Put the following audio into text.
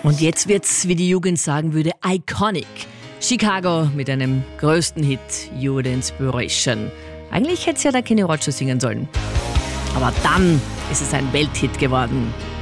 Und jetzt wird's, wie die Jugend sagen würde, iconic. Chicago mit einem größten Hit, You're the Inspiration. Eigentlich hätte es ja der Kenny Rogers singen sollen. Aber dann ist es ein Welthit geworden.